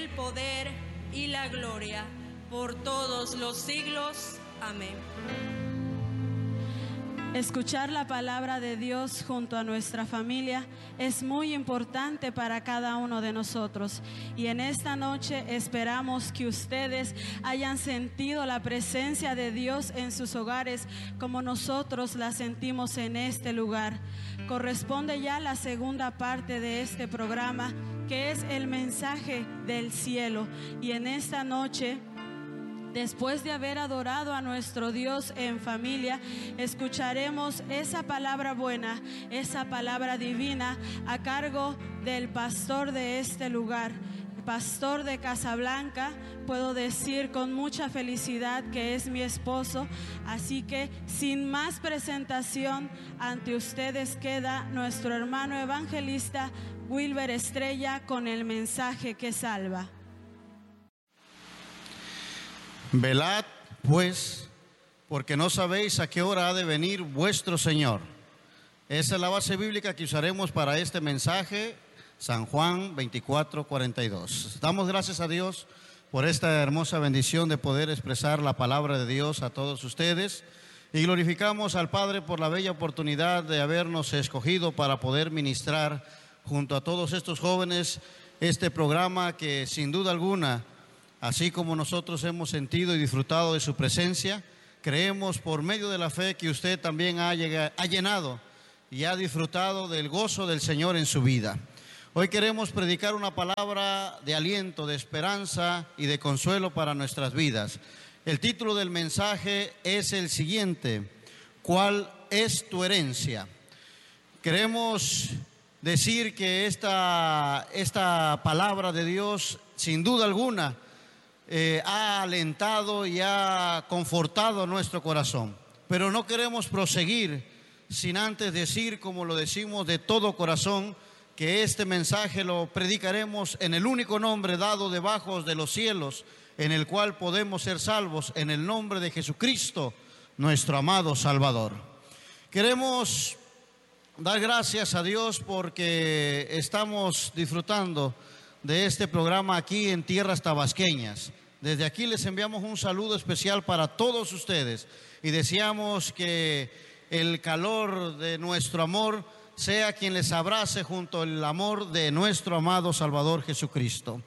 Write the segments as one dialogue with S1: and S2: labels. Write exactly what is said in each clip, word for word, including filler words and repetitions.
S1: el poder y la gloria por todos los siglos. Amén.
S2: Escuchar la palabra de Dios junto a nuestra familia es muy importante para cada uno de nosotros. Y en esta noche esperamos que ustedes hayan sentido la presencia de Dios en sus hogares como nosotros la sentimos en este lugar. Corresponde ya la segunda parte de este programa, que es el mensaje del cielo. Y en esta noche, después de haber adorado a nuestro Dios en familia, escucharemos esa palabra buena, esa palabra divina a cargo del pastor de este lugar, el pastor de Casablanca. Puedo decir con mucha felicidad que es mi esposo, así que sin más presentación, ante ustedes queda nuestro hermano evangelista Wilber Estrella con el mensaje que salva.
S3: Velad, pues, porque no sabéis a qué hora ha de venir vuestro Señor. Esa es la base bíblica que usaremos para este mensaje, San Juan veinticuatro, cuarenta y dos. Damos gracias a Dios por esta hermosa bendición de poder expresar la palabra de Dios a todos ustedes, y glorificamos al Padre por la bella oportunidad de habernos escogido para poder ministrar junto a todos estos jóvenes este programa que sin duda alguna, así como nosotros hemos sentido y disfrutado de su presencia, creemos por medio de la fe que usted también ha, llegado, ha llenado y ha disfrutado del gozo del Señor en su vida. Hoy queremos predicar una palabra de aliento, de esperanza y de consuelo para nuestras vidas. El título del mensaje es el siguiente: ¿cuál es tu herencia? Queremos decir que esta, esta palabra de Dios, sin duda alguna, eh, ha alentado y ha confortado nuestro corazón. Pero no queremos proseguir sin antes decir, como lo decimos de todo corazón, que este mensaje lo predicaremos en el único nombre dado debajo de los cielos, en el cual podemos ser salvos, en el nombre de Jesucristo, nuestro amado Salvador. Queremos dar gracias a Dios porque estamos disfrutando de este programa aquí en tierras tabasqueñas. Desde aquí les enviamos un saludo especial para todos ustedes y deseamos que el calor de nuestro amor sea quien les abrace junto al amor de nuestro amado Salvador Jesucristo.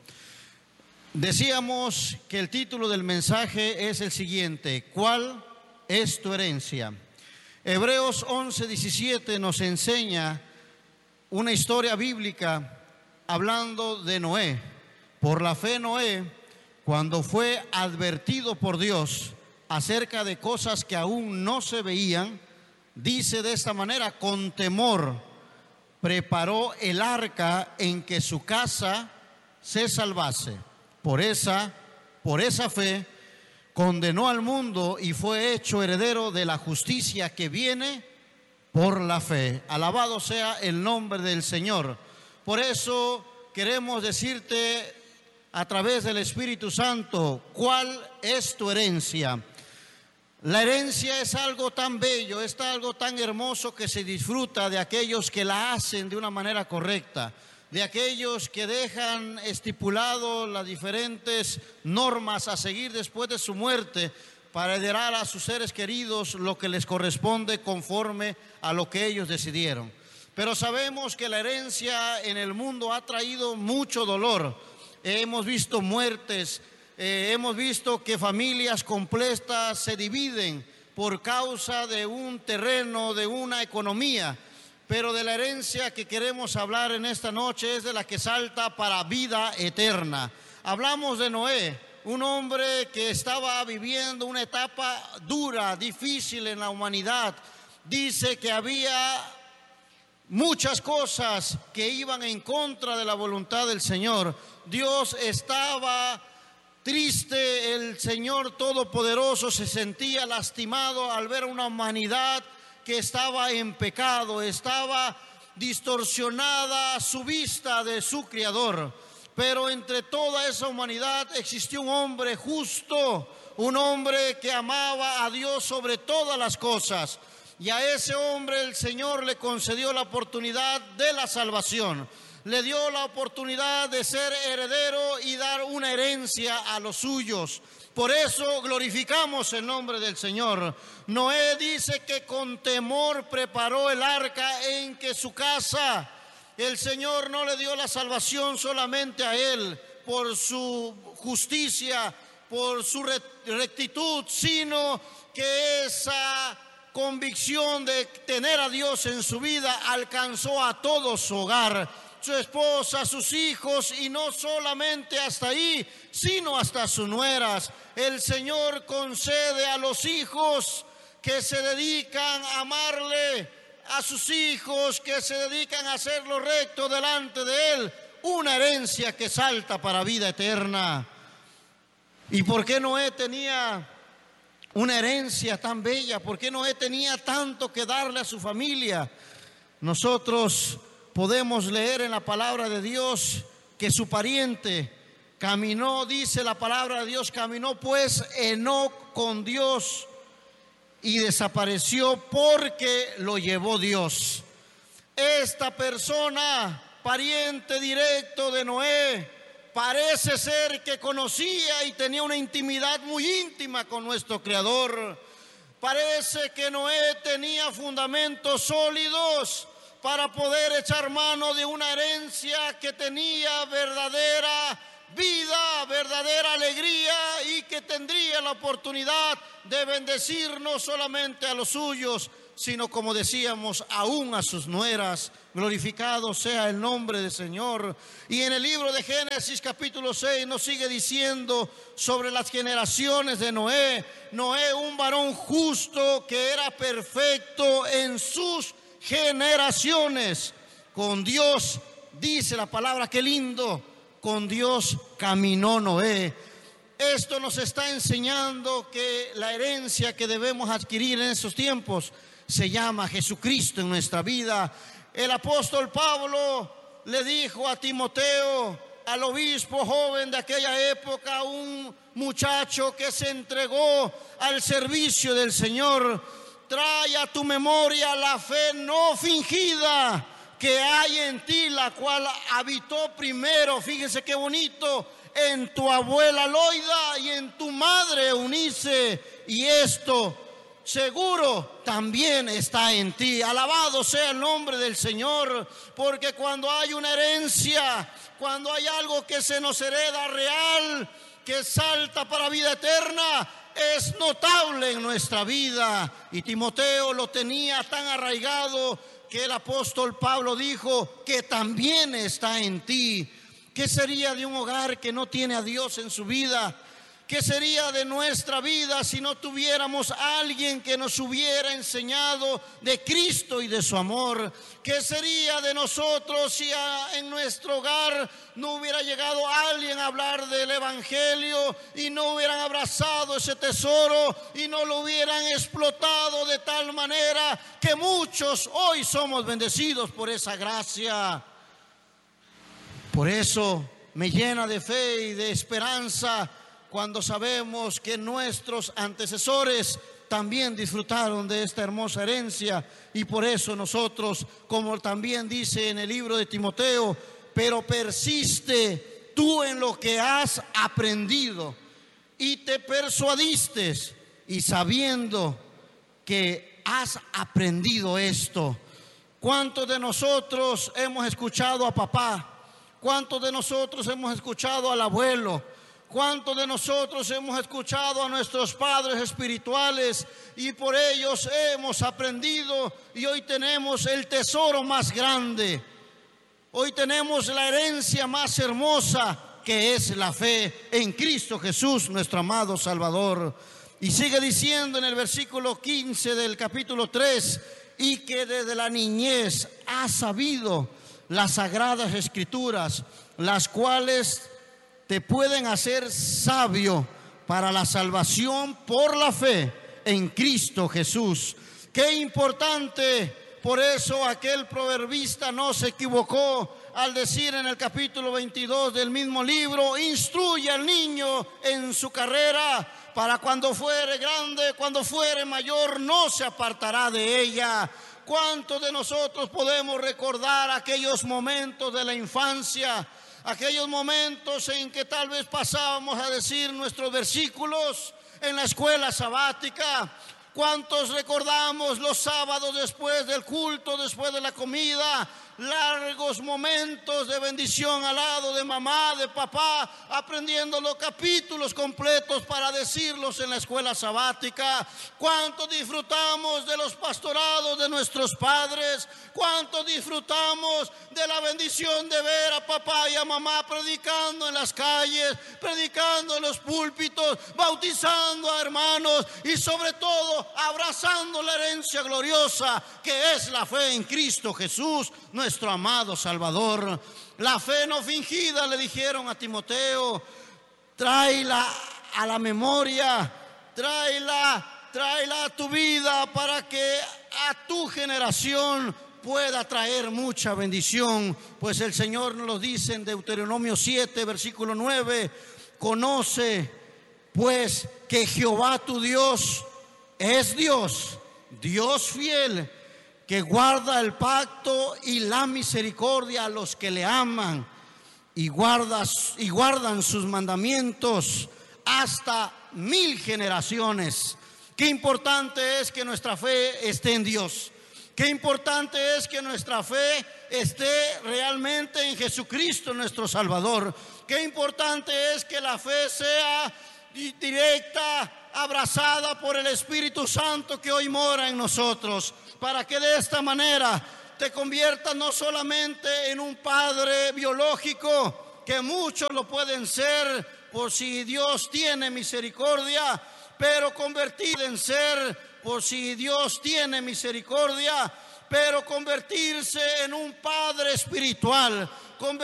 S3: Decíamos que el título del mensaje es el siguiente: ¿cuál es tu herencia? Hebreos once, diecisiete nos enseña una historia bíblica hablando de Noé. Por la fe Noé, cuando fue advertido por Dios acerca de cosas que aún no se veían, dice de esta manera: con temor preparó el arca en que su casa se salvase. Por esa, por esa fe condenó al mundo y fue hecho heredero de la justicia que viene por la fe. Alabado sea el nombre del Señor. Por eso queremos decirte a través del Espíritu Santo, ¿cuál es tu herencia? La herencia es algo tan bello, es algo tan hermoso que se disfruta de aquellos que la hacen de una manera correcta, de aquellos que dejan estipulado las diferentes normas a seguir después de su muerte para heredar a sus seres queridos lo que les corresponde conforme a lo que ellos decidieron. Pero sabemos que la herencia en el mundo ha traído mucho dolor. Hemos visto muertes, eh, hemos visto que familias completas se dividen por causa de un terreno, de una economía. Pero de la herencia que queremos hablar en esta noche es de la que salta para vida eterna. Hablamos de Noé, un hombre que estaba viviendo una etapa dura, difícil en la humanidad. Dice que había muchas cosas que iban en contra de la voluntad del Señor. Dios estaba triste, el Señor Todopoderoso se sentía lastimado al ver una humanidad que estaba en pecado, estaba distorsionada su vista de su Creador. Pero entre toda esa humanidad existió un hombre justo, un hombre que amaba a Dios sobre todas las cosas. Y a ese hombre el Señor le concedió la oportunidad de la salvación. le dio la oportunidad de ser heredero y dar una herencia a los suyos. Por eso glorificamos el nombre del Señor. Noé dice que con temor preparó el arca en que su casa, el Señor no le dio la salvación solamente a él por su justicia, por su rectitud, sino que esa convicción de tener a Dios en su vida alcanzó a todo su hogar, su esposa, sus hijos, y no solamente hasta ahí, sino hasta sus nueras. El Señor concede a los hijos que se dedican a amarle, a sus hijos que se dedican a hacer lo recto delante de Él, una herencia que salta para vida eterna. ¿Y por qué Noé tenía una herencia tan bella? ¿Por qué Noé tenía tanto que darle a su familia? Nosotros podemos leer en la palabra de Dios que su pariente caminó, dice la palabra de Dios, caminó pues Enoc con Dios y desapareció porque lo llevó Dios. Esta persona, pariente directo de Noé, parece ser que conocía y tenía una intimidad muy íntima con nuestro Creador. Parece que Noé tenía fundamentos sólidos para poder echar mano de una herencia que tenía verdadera vida, verdadera alegría, y que tendría la oportunidad de bendecir no solamente a los suyos, sino, como decíamos, aún a sus nueras. Glorificado sea el nombre del Señor. Y en el libro de Génesis capítulo seis nos sigue diciendo sobre las generaciones de Noé. Noé, un varón justo que era perfecto en sus generaciones. Con Dios, dice la palabra, qué lindo, con Dios caminó Noé. Esto nos está enseñando que la herencia que debemos adquirir en estos tiempos se llama Jesucristo en nuestra vida. El apóstol Pablo le dijo a Timoteo, al obispo joven de aquella época, un muchacho que se entregó al servicio del Señor: trae a tu memoria la fe no fingida que hay en ti, la cual habitó primero, fíjense qué bonito, en tu abuela Loida y en tu madre Eunice, y esto seguro también está en ti. Alabado sea el nombre del Señor, porque cuando hay una herencia, cuando hay algo que se nos hereda real, que salta para vida eterna, es notable en nuestra vida. Y Timoteo lo tenía tan arraigado que el apóstol Pablo dijo que también está en ti. ¿Qué sería de un hogar que no tiene a Dios en su vida? ¿Qué sería de nuestra vida si no tuviéramos a alguien que nos hubiera enseñado de Cristo y de su amor? ¿Qué sería de nosotros si a, en nuestro hogar no hubiera llegado alguien a hablar del Evangelio y no hubieran abrazado ese tesoro y no lo hubieran explotado de tal manera que muchos hoy somos bendecidos por esa gracia? Por eso me llena de fe y de esperanza cuando sabemos que nuestros antecesores también disfrutaron de esta hermosa herencia, y por eso nosotros, como también dice en el libro de Timoteo, pero persiste tú en lo que has aprendido y te persuadiste, y sabiendo que has aprendido esto. ¿Cuántos de nosotros hemos escuchado a papá? ¿Cuántos de nosotros hemos escuchado al abuelo? ¿Cuántos de nosotros hemos escuchado a nuestros padres espirituales y por ellos hemos aprendido, y hoy tenemos el tesoro más grande? Hoy tenemos la herencia más hermosa, que es la fe en Cristo Jesús, nuestro amado Salvador. Y sigue diciendo en el versículo quince del capítulo tres: y que desde la niñez has sabido las sagradas escrituras, las cuales te pueden hacer sabio para la salvación por la fe en Cristo Jesús. Qué importante. Por eso aquel proverbista no se equivocó al decir en el capítulo veintidós del mismo libro: instruye al niño en su carrera, para cuando fuere grande, cuando fuere mayor, no se apartará de ella. ¿Cuántos de nosotros podemos recordar aquellos momentos de la infancia? Aquellos momentos en que tal vez pasábamos a decir nuestros versículos en la escuela sabática. ¿Cuántos recordamos los sábados después del culto, después de la comida? Largos momentos de bendición al lado de mamá, de papá, aprendiendo los capítulos completos para decirlos en la escuela sabática. ¿Cuánto disfrutamos de los pastorados de nuestros padres? ¿Cuánto disfrutamos de la bendición de ver a papá y a mamá predicando en las calles, predicando en los púlpitos, bautizando a hermanos y sobre todo abrazando la herencia gloriosa que es la fe en Cristo Jesús, nuestro amado Salvador? La fe no fingida, le dijeron a Timoteo, tráela a la memoria, tráela, tráela a tu vida para que a tu generación pueda traer mucha bendición. Pues el Señor nos lo dice en Deuteronomio siete, versículo nueve, conoce pues que Jehová tu Dios es Dios, Dios fiel, que guarda el pacto y la misericordia a los que le aman y, guardas, y guardan sus mandamientos hasta mil generaciones. Qué importante es que nuestra fe esté en Dios. Qué importante es que nuestra fe esté realmente en Jesucristo, nuestro Salvador. Qué importante es que la fe sea directa, abrazada por el Espíritu Santo que hoy mora en nosotros, para que de esta manera te conviertas no solamente en un padre biológico, que muchos lo pueden ser por si Dios tiene misericordia, pero convertir en ser por si Dios tiene misericordia, pero convertirse en un padre espiritual,